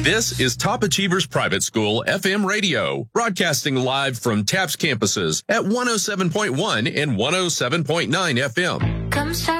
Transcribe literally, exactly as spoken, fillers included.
This is Top Achievers Private School F M Radio, broadcasting live from TAPS campuses at one oh seven point one and one oh seven point nine F M. Come start